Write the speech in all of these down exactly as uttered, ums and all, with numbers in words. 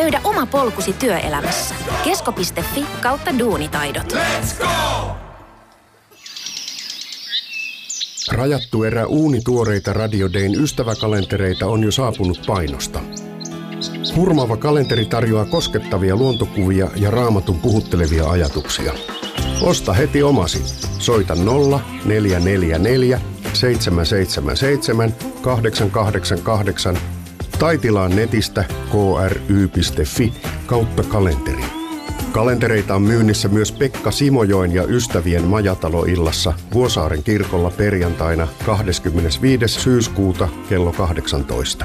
löydä oma polkusi työelämässä. Kesko piste fi kautta duunitaidot. Let's go! Rajattu erä uunituoreita Radio Dayn ystäväkalentereita on jo saapunut painosta. Hurmaava kalenteri tarjoaa koskettavia luontokuvia ja Raamatun puhuttelevia ajatuksia. Osta heti omasi. Soita nolla neljä neljä neljä seitsemän seitsemän seitsemän kahdeksan kahdeksan kahdeksan tai tilaa netistä k r y piste fi kautta kalenteri. Kalentereita on myynnissä myös Pekka Simojoen ja ystävien majataloillassa Vuosaaren kirkolla perjantaina kahdeskymmenesviides syyskuuta kello kahdeksantoista.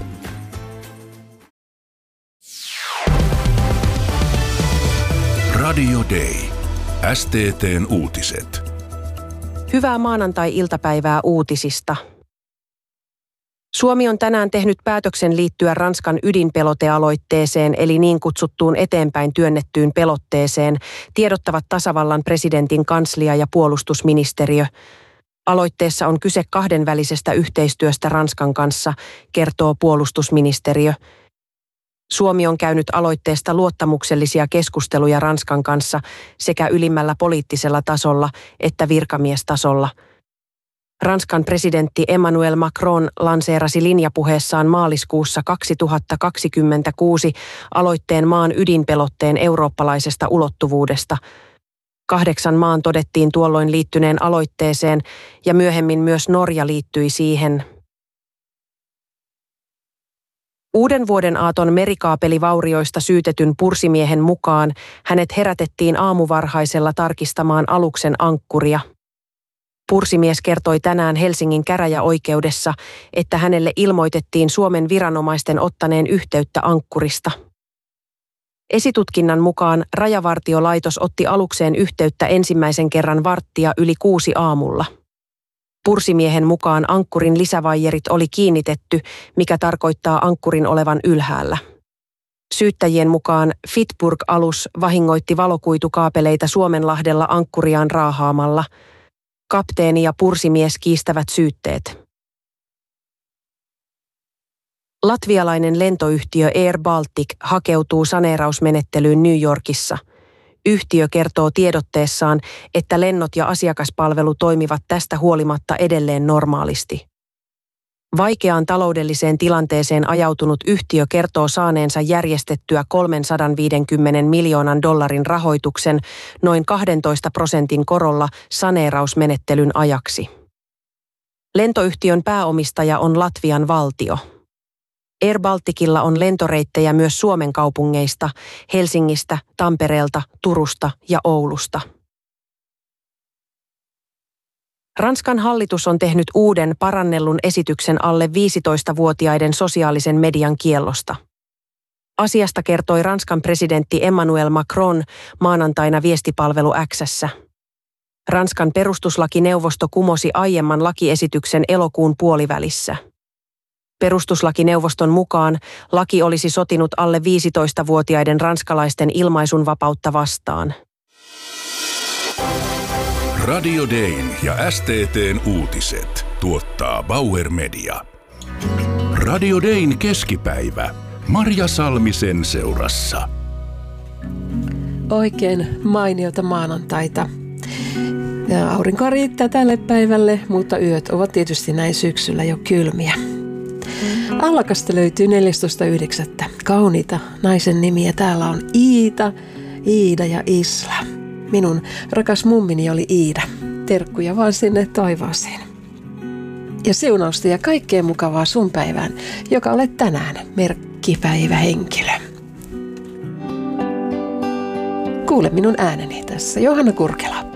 Radio Day. S T T:n uutiset. Hyvää maanantai-iltapäivää uutisista. Suomi on tänään tehnyt päätöksen liittyä Ranskan ydinpelotealoitteeseen eli niin kutsuttuun eteenpäin työnnettyyn pelotteeseen, tiedottavat tasavallan presidentin kanslia ja puolustusministeriö. Aloitteessa on kyse kahdenvälisestä yhteistyöstä Ranskan kanssa, kertoo puolustusministeriö. Suomi on käynyt aloitteesta luottamuksellisia keskusteluja Ranskan kanssa sekä ylimmällä poliittisella tasolla että virkamiestasolla. Ranskan presidentti Emmanuel Macron lanseerasi linjapuheessaan maaliskuussa kaksituhattakaksikymmentäkuusi aloitteen maan ydinpelotteen eurooppalaisesta ulottuvuudesta. Kahdeksan maan todettiin tuolloin liittyneen aloitteeseen ja myöhemmin myös Norja liittyi siihen. Uuden vuoden aaton merikaapelivaurioista syytetyn pursimiehen mukaan hänet herätettiin aamuvarhaisella tarkistamaan aluksen ankkuria. Pursimies kertoi tänään Helsingin käräjäoikeudessa, että hänelle ilmoitettiin Suomen viranomaisten ottaneen yhteyttä ankkurista. Esitutkinnan mukaan Rajavartiolaitos otti alukseen yhteyttä ensimmäisen kerran varttia yli kuusi aamulla. Pursimiehen mukaan ankkurin lisävaijerit oli kiinnitetty, mikä tarkoittaa ankkurin olevan ylhäällä. Syyttäjien mukaan Fitburg-alus vahingoitti valokuitukaapeleita Suomenlahdella ankkuriaan raahaamalla. Kapteeni ja pursimies kiistävät syytteet. Latvialainen lentoyhtiö Air Baltic hakeutuu saneerausmenettelyyn New Yorkissa. Yhtiö kertoo tiedotteessaan, että lennot ja asiakaspalvelu toimivat tästä huolimatta edelleen normaalisti. Vaikeaan taloudelliseen tilanteeseen ajautunut yhtiö kertoo saaneensa järjestettyä kolmesataaviisikymmentä miljoonan dollarin rahoituksen noin kaksitoista prosentin korolla saneerausmenettelyn ajaksi. Lentoyhtiön pääomistaja on Latvian valtio. Air Balticilla on lentoreittejä myös Suomen kaupungeista, Helsingistä, Tampereelta, Turusta ja Oulusta. Ranskan hallitus on tehnyt uuden parannellun esityksen alle viisitoistavuotiaiden sosiaalisen median kiellosta. Asiasta kertoi Ranskan presidentti Emmanuel Macron maanantaina viestipalvelu X:ssä. Ranskan perustuslakineuvosto kumosi aiemman lakiesityksen elokuun puolivälissä. Perustuslakineuvoston mukaan laki olisi sotinut alle viisitoistavuotiaiden ranskalaisten ilmaisunvapautta vastaan. Radio Dayn ja S T T:n uutiset tuottaa Bauer Media. Radio Dayn keskipäivä. Marja Salmisen seurassa. Oikein mainiota maanantaita. Ja aurinkoa riittää tälle päivälle, mutta yöt ovat tietysti näin syksyllä jo kylmiä. Allakasta löytyy neljästoista yhdeksättä Kauniita naisen nimiä. Täällä on Iita, Iida ja Isla. Minun rakas mummini oli Iida. Terkkuja vaan sinne taivaaseen. Ja siunausta ja kaikkea mukavaa sun päivään, joka olet tänään merkkipäivähenkilö. Kuule minun ääneni tässä, Johanna Kurkela.